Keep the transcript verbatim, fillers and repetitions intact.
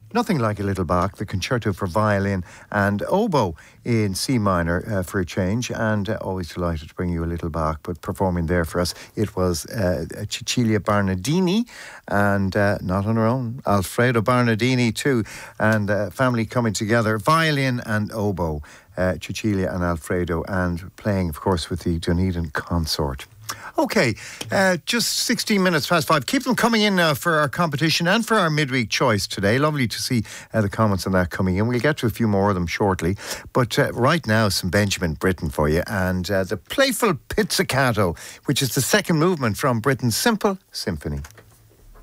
Nothing Like a Little Bach, the concerto for violin and oboe in C minor uh, for a change, and uh, always delighted to bring you a little Bach, but performing there for us, it was uh, Cecilia Barnardini, and uh, not on her own, Alfredo Barnardini too, and uh, family coming together, violin and oboe, uh, Cecilia and Alfredo, and playing, of course, with the Dunedin Consort. Okay, uh, just sixteen minutes past five. Keep them coming in uh, for our competition and for our midweek choice today. Lovely to see uh, the comments on that coming in. We'll get to a few more of them shortly. But uh, right now, some Benjamin Britten for you. And uh, the Playful Pizzicato, which is the second movement from Britten's Simple Symphony.